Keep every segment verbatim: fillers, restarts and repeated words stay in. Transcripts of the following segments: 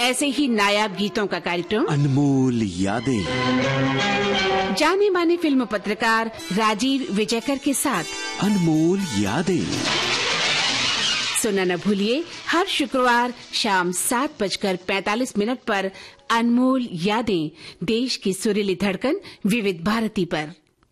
ऐसे ही नायाब गीतों का कार्यक्रम अनमोल यादें, जाने माने फिल्म पत्रकार राजीव विजयकर के साथ अनमोल यादें सुनना न भूलिए हर शुक्रवार शाम सात बजकर पैंतालीस मिनट पर अनमोल यादें, देश की सुरीली धड़कन विविध भारती पर।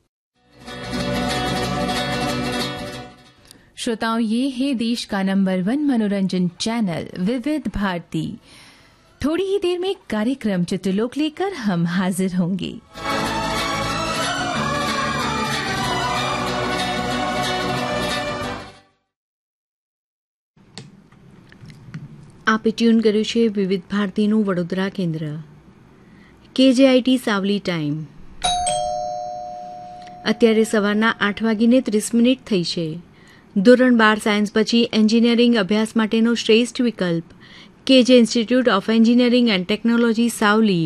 श्रोताओं, ये है देश का नंबर वन मनोरंजन चैनल विविध भारती। थोड़ी ही देर में कार्यक्रम चित्रलोक लेकर हम हाजिर होंगे। આપે ટ્યુન કર્યું છે વિવિધ ભારતીનું વડોદરા કેન્દ્ર કેજેઆઈટી સાવલી ટાઈમ અત્યારે સવારના આઠ વાગીને ત્રીસ મિનિટ થઈ છે। ધોરણ બાર સાયન્સ પછી એન્જિનિયરિંગ અભ્યાસ માટેનો શ્રેષ્ઠ વિકલ્પ કેજે institute of engineering and technology Savli.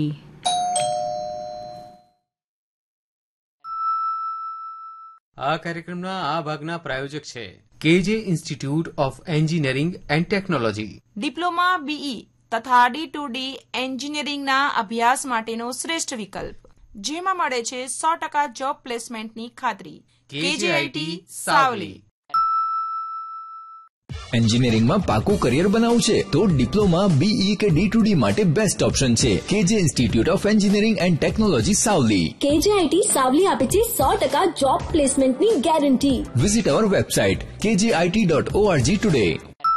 આ કાર્યક્રમના આ ભાગના પ્રાયોજક છે કેજે institute of engineering and technology. Diploma BE તથા ડી ટુ ડી એન્જિનિયરિંગના અભ્યાસ માટેનો શ્રેષ્ઠ વિકલ્પ, જેમાં મળે છે સો ટકા જોબ પ્લેસમેન્ટની ખાતરી। કેજેઆઈટી સાવલી। એન્જિનિયરિંગમાં પાકું કરિયર બનાવવું છે તો ડિપ્લોમા બીઈ કે ડી ટુ ડી માટે બેસ્ટ ઓપ્શન છે કેજે institute of engineering and technology Savli. કેજેઆઈટી Savli આપે છે સો ટકા જોબ પ્લેસમેન્ટની ગેરંટી। વિઝિટ અવર website કેજેઆઈટી dot ORG today.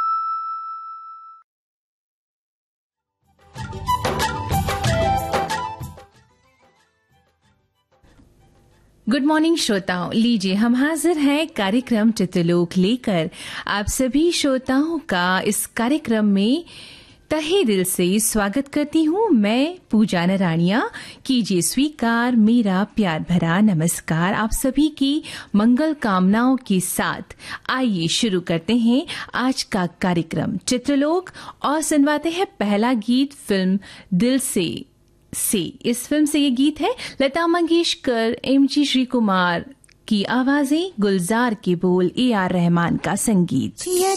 Good morning श्रोताओं, लीजिए हम हाजिर हैं कार्यक्रम चित्रलोक लेकर। आप सभी श्रोताओं का इस कार्यक्रम में तहे दिल से स्वागत करती हूँ मैं पूजा नराणिया। कीजिए स्वीकार मेरा प्यार भरा नमस्कार। आप सभी की मंगल कामनाओं के साथ आइए शुरू करते हैं आज का कार्यक्रम चित्रलोक और सुनवाते हैं पहला गीत फिल्म दिल से से। इस फिल्म से ये गीत है लता मंगेशकर, एम जी श्री कुमार की आवाजें, गुलजार के बोल, ए आर रहमान का संगीत।